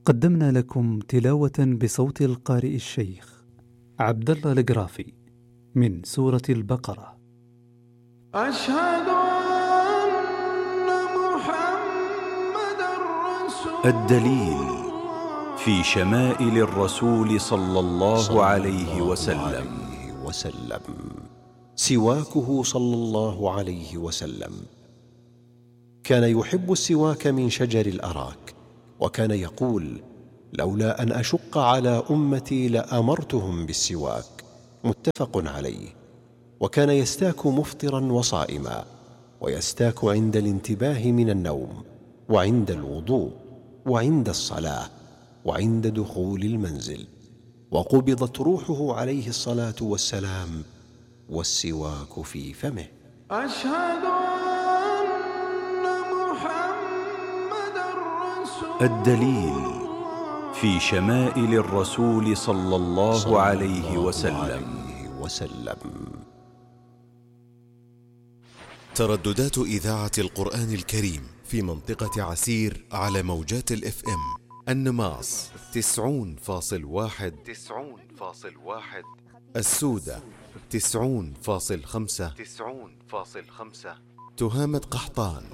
قدمنا لكم تلاوة بصوت القارئ الشيخ عبد الله القرافي من سورة البقرة. أشهد أن محمدًا رسول الدليل في شمائل الرسول صلى الله عليه وسلم. سواكه صلى الله عليه وسلم. كان يحب السواك من شجر الأراك، وكان يقول: لولا أن أشق على أمتي لأمرتهم بالسواك. متفق عليه. وكان يستاك مفطرا وصائما، ويستاك عند الانتباه من النوم، وعند الوضوء، وعند الصلاة، وعند دخول المنزل. وقبضت روحه عليه الصلاة والسلام والسواك في فمه. أشهد أن محمدًا رسول الدليل في شمائل الرسول صلى الله عليه وسلم. ترددات إذاعة القرآن الكريم في منطقة عسير على موجات الإف إم: النماص 90.1، السودة 90.5، تهامة قحطان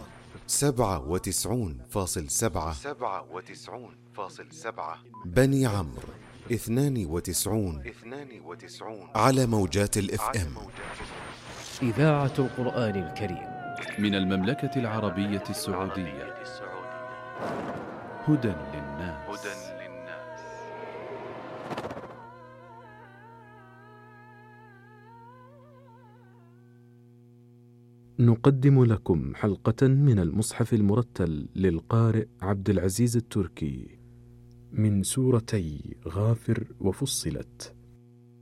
97.7، بني عمرو 92 على موجات الإف إم. إذاعة القرآن الكريم من المملكة العربية السعودية. هدى للناس. نقدم لكم حلقة من المصحف المرتل للقارئ عبد العزيز التركي من سورتي غافر وفصلت.